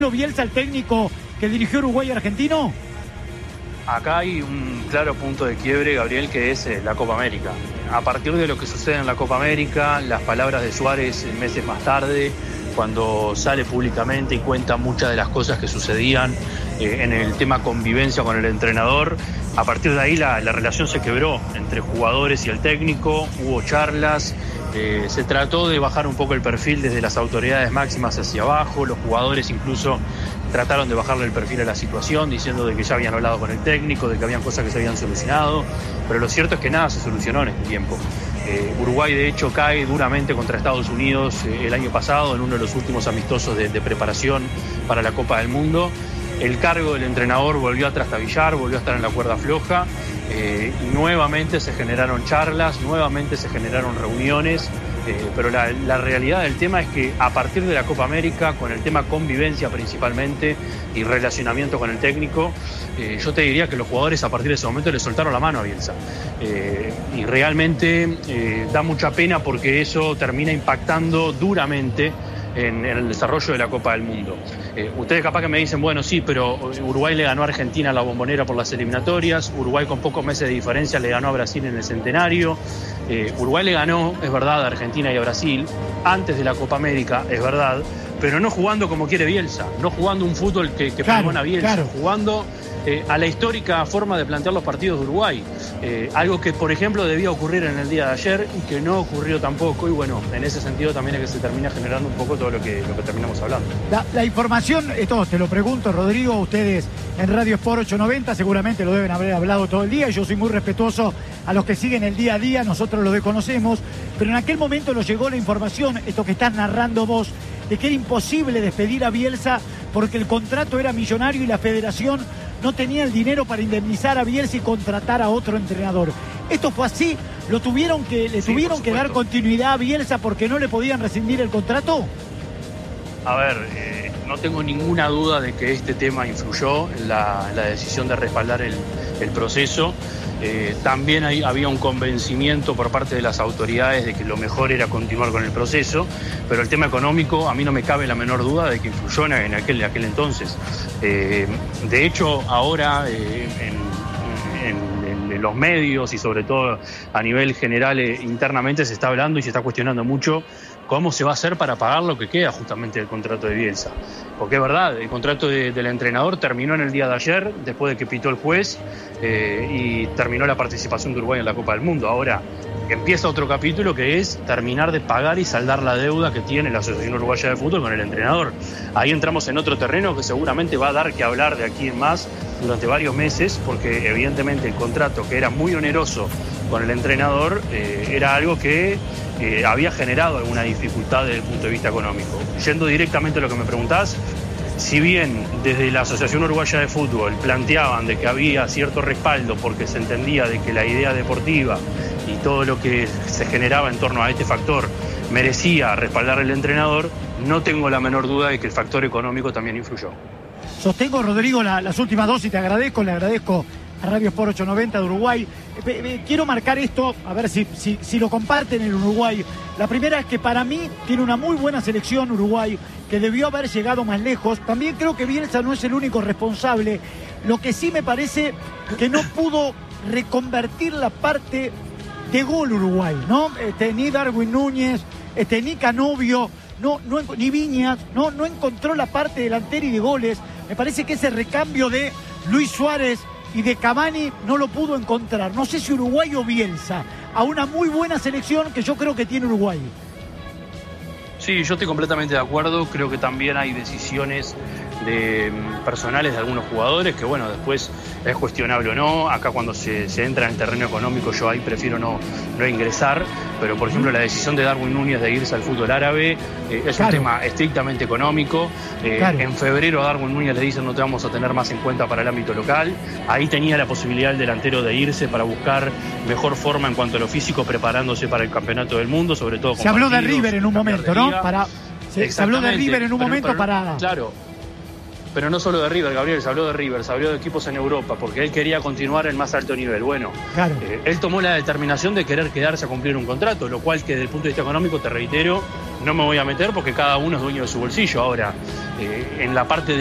Bielsa, el técnico que dirigió Uruguay argentino? Acá hay un claro punto de quiebre, Gabriel, que es la Copa América. A partir de lo que sucede en la Copa América, las palabras de Suárez meses más tarde, cuando sale públicamente y cuenta muchas de las cosas que sucedían en el tema convivencia con el entrenador, a partir de ahí la relación se quebró entre jugadores y el técnico, hubo charlas, se trató de bajar un poco el perfil desde las autoridades máximas hacia abajo, los jugadores incluso trataron de bajarle el perfil a la situación, diciendo de que ya habían hablado con el técnico, de que habían cosas que se habían solucionado, pero lo cierto es que nada se solucionó en este tiempo. Uruguay de hecho cae duramente contra Estados Unidos el año pasado en uno de los últimos amistosos de preparación para la Copa del Mundo. El cargo del entrenador volvió a trastabillar, volvió a estar en la cuerda floja, y nuevamente se generaron charlas, nuevamente se generaron reuniones, pero la realidad del tema es que a partir de la Copa América, con el tema convivencia principalmente y relacionamiento con el técnico, yo te diría que los jugadores a partir de ese momento le soltaron la mano a Bielsa. Y realmente da mucha pena porque eso termina impactando duramente en el desarrollo de la Copa del Mundo. Ustedes capaz que me dicen, bueno, sí, pero Uruguay le ganó a Argentina la Bombonera por las eliminatorias, Uruguay con pocos meses de diferencia le ganó a Brasil en el Centenario, Uruguay le ganó, es verdad, a Argentina y a Brasil antes de la Copa América, es verdad, pero no jugando como quiere Bielsa, no jugando un fútbol que pregona Bielsa, jugando a la histórica forma de plantear los partidos de Uruguay. Algo que, por ejemplo, debía ocurrir en el día de ayer y que no ocurrió tampoco. Y bueno, en ese sentido también es que se termina generando un poco todo lo que terminamos hablando. La información, esto te lo pregunto, Rodrigo, ustedes en Radio Sport 890 seguramente lo deben haber hablado todo el día. Y yo soy muy respetuoso a los que siguen el día a día, nosotros lo desconocemos. Pero en aquel momento nos llegó la información, esto que estás narrando vos, de que era imposible despedir a Bielsa porque el contrato era millonario y la federación no tenía el dinero para indemnizar a Bielsa y contratar a otro entrenador. ¿Esto fue así? ¿Le tuvieron que dar continuidad a Bielsa porque no le podían rescindir el contrato? A ver, no tengo ninguna duda de que este tema influyó en la decisión de respaldar el proceso. También había un convencimiento por parte de las autoridades de que lo mejor era continuar con el proceso, pero el tema económico a mí no me cabe la menor duda de que influyó en aquel entonces. De hecho, ahora en los medios y sobre todo a nivel general internamente se está hablando y se está cuestionando mucho cómo se va a hacer para pagar lo que queda justamente del contrato de Bielsa. Porque es verdad, el contrato del entrenador terminó en el día de ayer, después de que pitó el juez, y terminó la participación de Uruguay en la Copa del Mundo. Ahora empieza otro capítulo que es terminar de pagar y saldar la deuda que tiene la Asociación Uruguaya de Fútbol con el entrenador. Ahí entramos en otro terreno que seguramente va a dar que hablar de aquí en más durante varios meses, porque evidentemente el contrato, que era muy oneroso con el entrenador, era algo que había generado alguna dificultad desde el punto de vista económico. Yendo directamente a lo que me preguntás, si bien desde la Asociación Uruguaya de Fútbol planteaban de que había cierto respaldo porque se entendía de que la idea deportiva y todo lo que se generaba en torno a este factor merecía respaldar al entrenador, no tengo la menor duda de que el factor económico también influyó. Sostengo, Rodrigo, las últimas dos y le agradezco a Radio Sport 890 de Uruguay. Quiero marcar esto, a ver si lo comparten en Uruguay. La primera es que para mí tiene una muy buena selección Uruguay, que debió haber llegado más lejos. También creo que Bielsa no es el único responsable. Lo que sí me parece que no pudo reconvertir la parte de gol Uruguay, ¿no? Ni Darwin Núñez, ni Canovio, ni Viñas, no encontró la parte delantera y de goles. Me parece que ese recambio de Luis Suárez y de Cavani no lo pudo encontrar. No sé si Uruguay o Bielsa, a una muy buena selección que yo creo que tiene Uruguay. Sí, yo estoy completamente de acuerdo. Creo que también hay decisiones personales de algunos jugadores que, bueno, después es cuestionable o no. Acá cuando se entra en el terreno económico, yo ahí prefiero no ingresar. Pero, por ejemplo, la decisión de Darwin Núñez de irse al fútbol árabe es un tema estrictamente económico. En febrero a Darwin Núñez le dicen no te vamos a tener más en cuenta para el ámbito local. Ahí tenía la posibilidad el delantero de irse para buscar mejor forma en cuanto a lo físico, preparándose para el campeonato del mundo, sobre todo con se habló de River en un momento, ¿no? Se habló de River en un momento para... Claro. Pero no solo de River, Gabriel, se habló de River, se habló de equipos en Europa, porque él quería continuar en más alto nivel. Bueno, él tomó la determinación de querer quedarse a cumplir un contrato, lo cual que desde el punto de vista económico, te reitero, no me voy a meter porque cada uno es dueño de su bolsillo. Ahora, en la parte